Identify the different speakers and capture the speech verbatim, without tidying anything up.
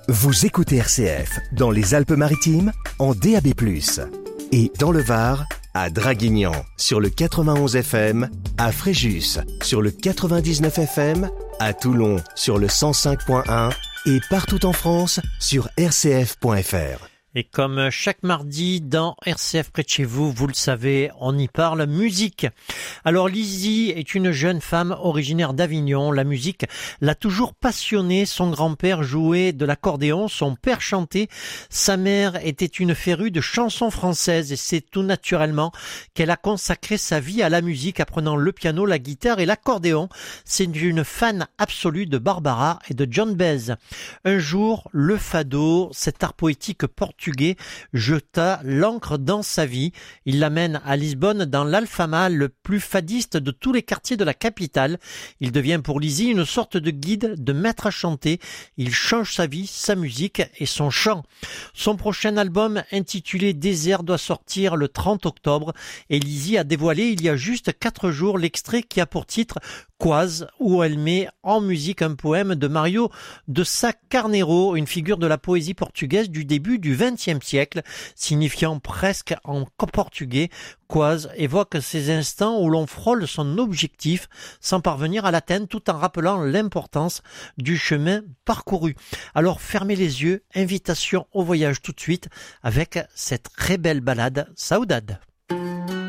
Speaker 1: Vous écoutez R C F dans les Alpes-Maritimes en D A B plus, et dans le Var à Draguignan sur le quatre-vingt-onze F M, à Fréjus sur le quatre-vingt-dix-neuf F M, à Toulon sur le cent cinq point un et partout en France sur r c f point f r.
Speaker 2: Et comme chaque mardi dans R C F près de chez vous, vous le savez, on y parle musique. Alors Lizzie est une jeune femme originaire d'Avignon. La musique l'a toujours passionnée. Son grand-père jouait de l'accordéon, son père chantait. Sa mère était une férue de chansons françaises et c'est tout naturellement qu'elle a consacré sa vie à la musique, apprenant le piano, la guitare et l'accordéon. C'est une fan absolue de Barbara et de John Baez. Un jour, le fado, cet art poétique portugais, Portugais jeta l'encre dans sa vie. Il l'amène à Lisbonne dans l'Alfama, le plus fadiste de tous les quartiers de la capitale. Il devient pour Lizzie une sorte de guide, de maître à chanter. Il change sa vie, sa musique et son chant. Son prochain album intitulé Désert doit sortir le trente octobre et Lizzie a dévoilé il y a juste quatre jours l'extrait qui a pour titre Quase, où elle met en musique un poème de Mario de Sá Carneiro, une figure de la poésie portugaise du début du vingtième siècle, signifiant presque en portugais. Quase évoque ces instants où l'on frôle son objectif sans parvenir à l'atteindre, tout en rappelant l'importance du chemin parcouru. Alors fermez les yeux, invitation au voyage tout de suite avec cette très belle ballade Saudade.